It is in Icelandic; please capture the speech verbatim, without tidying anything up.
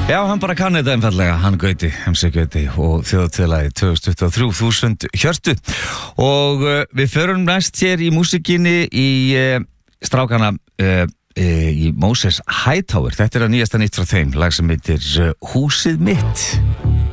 Já, hann bara kann þetta einfallega, hann Gauti, M C Gauti og þjóðatíðalagið tvö þúsund tuttugu og þrjú þúsund hjörtu og uh, við förum næst hér í músíkinni í uh, strákana uh, uh, í Moses Hightower. Þetta er að nýjasta nýtt frá þeim, lag sem heitir uh, Húsið mitt.